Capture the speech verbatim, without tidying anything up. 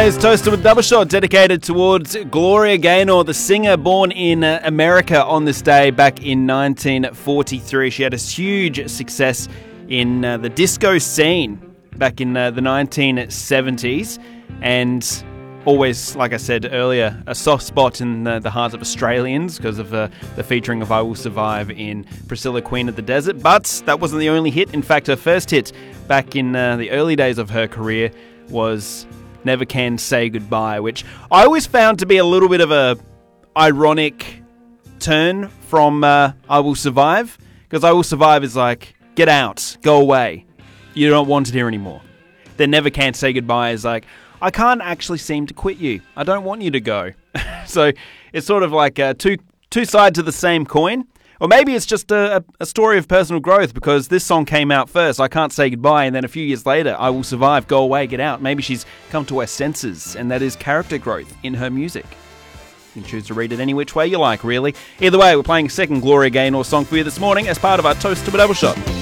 Today's Toasted with Double Shot dedicated towards Gloria Gaynor, the singer born in uh, America on this day back in nineteen forty-three. She had a huge success in uh, the disco scene back in uh, the nineteen seventies, and always, like I said earlier, a soft spot in uh, the hearts of Australians because of uh, the featuring of I Will Survive in Priscilla, Queen of the Desert. But that wasn't the only hit. In fact, her first hit back in uh, the early days of her career was Never Can Say Goodbye, which I always found to be a little bit of a ironic turn from uh, I Will Survive, because I Will Survive is like, get out, go away, you don't want it here anymore. Then Never Can Say Goodbye is like, I can't actually seem to quit you, I don't want you to go. So it's sort of like uh, two two sides of the same coin. Or maybe it's just a, a story of personal growth, because this song came out first, I Can't Say Goodbye, and then a few years later, I Will Survive, Go Away, Get Out. Maybe she's come to her senses, and that is character growth in her music. You can choose to read it any which way you like, really. Either way, we're playing a second Gloria Gaynor song for you this morning as part of our Toast to a Double Shot.